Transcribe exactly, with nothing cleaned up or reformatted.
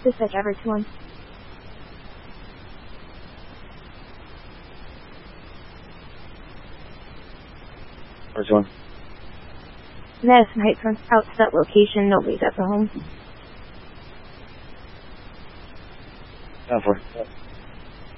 Dispatch Everett two one. First one. Madison Heights runs out to that location. Nobody's at the home. Down for.